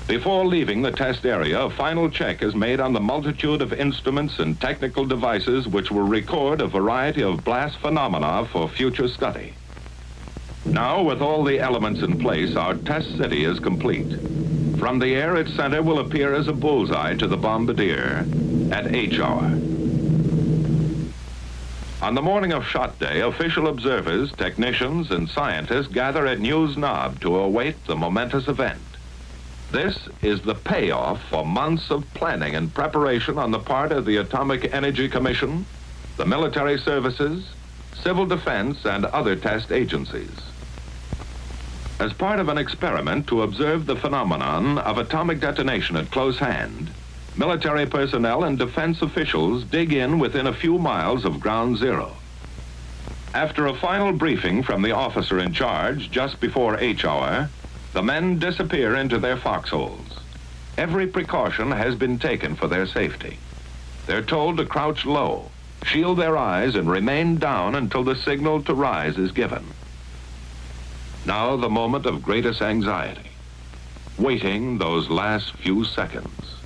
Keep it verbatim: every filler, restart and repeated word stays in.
Before leaving the test area, a final check is made on the multitude of instruments and technical devices which will record a variety of blast phenomena for future study. Now, with all the elements in place, our test city is complete. From the air, its center will appear as a bullseye to the bombardier at H hour. On the morning of shot day, official observers, technicians, and scientists gather at News Knob to await the momentous event. This is the payoff for months of planning and preparation on the part of the Atomic Energy Commission, the military services, civil defense, and other test agencies. As part of an experiment to observe the phenomenon of atomic detonation at close hand, military personnel and defense officials dig in within a few miles of ground zero. After a final briefing from the officer in charge just before H hour, the men disappear into their foxholes. Every precaution has been taken for their safety. They're told to crouch low, shield their eyes, and remain down until the signal to rise is given. Now the moment of greatest anxiety, waiting those last few seconds.